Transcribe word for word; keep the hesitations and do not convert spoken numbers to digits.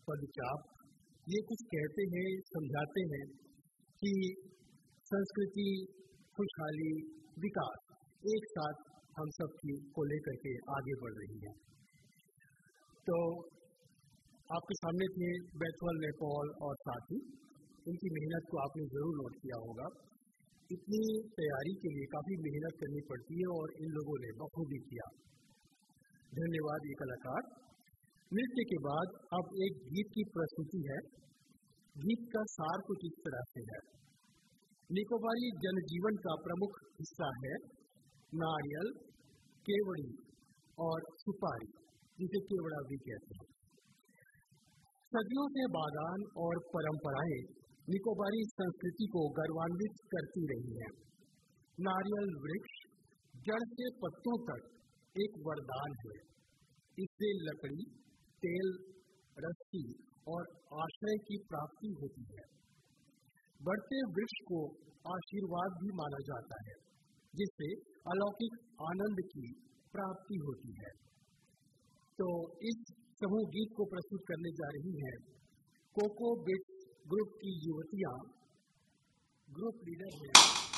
पदचाप ये कुछ कहते हैं, समझाते हैं कि संस्कृति, खुशहाली, विकास एक साथ हम सब की को लेकर के आगे बढ़ रही है। तो आपके सामने थे बैथुअल, नेपॉल और साथी, इनकी मेहनत को आपने ज़रूर नोट किया होगा। इतनी तैयारी के लिए काफ़ी मेहनत करनी पड़ती है और इन लोगों ने बखूबी किया। धन्यवाद ये कलाकार। नृत्य के बाद अब एक गीत की प्रस्तुति है। गीत का सार कुछ इस तरह से है। निकोबारी जनजीवन का प्रमुख हिस्सा है नारियल, केवड़ी और सुपारी, जिसे केवड़ा भी कहते हैं। सदियों से बागान और परंपराएं निकोबारी संस्कृति को गौरवान्वित करती रही हैं। नारियल वृक्ष जड़ से पत्तों तक एक वरदान है। इससे लकड़ी, तेल, रस्सी और आश्रय की प्राप्ति होती है। बढ़ते वृक्ष को आशीर्वाद भी माना जाता है, जिससे अलौकिक आनंद की प्राप्ति होती है। तो इस समूह गीत को प्रस्तुत करने जा रही हैं कोको बिट्स ग्रुप की युवतियां। ग्रुप लीडर हैं